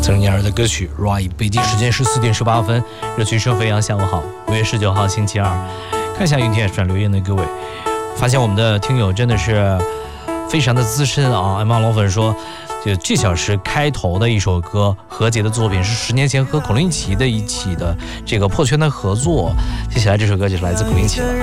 曾燕儿的歌曲 Right， 北京时间14点18分，热群声飞扬，下午好，5月19号星期二，看一下云天上留言的各位，发现我们的听友真的是非常的资深啊。艾玛老粉说，这小时开头的一首歌，何洁的作品是10年前和孔令奇的一起的这个破圈的合作，接下来这首歌就是来自孔令奇了。